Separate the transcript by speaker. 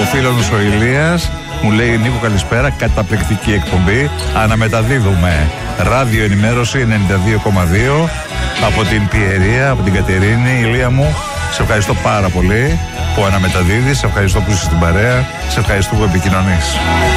Speaker 1: φίλος ο Ηλίας μου λέει: Νίκο, καλησπέρα. Καταπληκτική εκπομπή. Αναμεταδίδουμε ράδιο ενημέρωση 92,2 από την Πιερία, από την Κατερίνη. Ηλία μου, σε ευχαριστώ πάρα πολύ που αναμεταδίδεις. Σε ευχαριστώ που είσαι στην παρέα. Σε ευχαριστώ που επικοινωνείς.